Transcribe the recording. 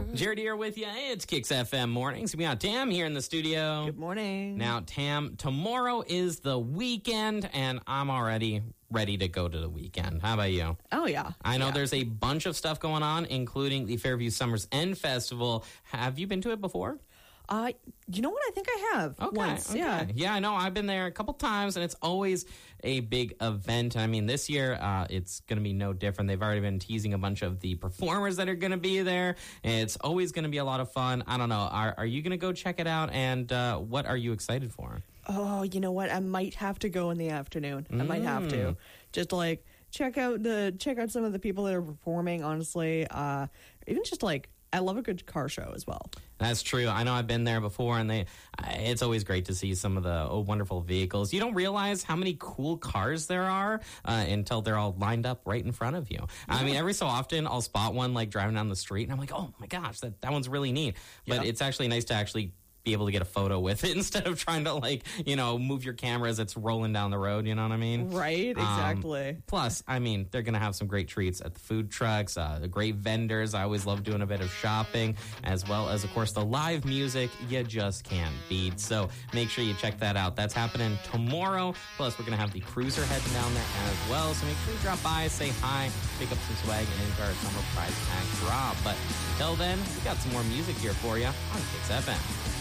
Jared here with you. It's Kicks FM Mornings. We got Tam here in the studio. Good morning. Now, Tam, tomorrow is the weekend, and I'm already ready to go to the weekend. How about you? Oh, yeah. I know there's a bunch of stuff going on, including the Fairview Summer's End Festival. Have you been to it before? You know what? I think I have once. Okay. Yeah. Yeah, I know. I've been there a couple times, and it's always a big event. I mean, this year, it's going to be no different. They've already been teasing a bunch of the performers that are going to be there. It's always going to be a lot of fun. I don't know. Are you going to go check it out, and what are you excited for? Oh, you know what? I might have to go in the afternoon. I might have to. Just to, like, check out some of the people that are performing, honestly. Even just, like, I love a good car show as well. That's true. I know I've been there before, and it's always great to see some of the wonderful vehicles. You don't realize how many cool cars there are until they're all lined up right in front of you. Yeah. I mean, every so often I'll spot one like driving down the street, and I'm like, oh my gosh, that one's really neat. But it's actually nice to actually be able to get a photo with it instead of trying to, like, move your camera as it's rolling down the road. You know what I mean? Right, exactly. Plus, I mean, they're going to have some great treats at the food trucks, the great vendors. I always love doing a bit of shopping, as well as, of course, the live music you just can't beat. So make sure you check that out. That's happening tomorrow. Plus, we're going to have the cruiser heading down there as well. So make sure you drop by, say hi, pick up some swag, and enter our summer prize pack drop. But until then, we got some more music here for you on Kicks FM.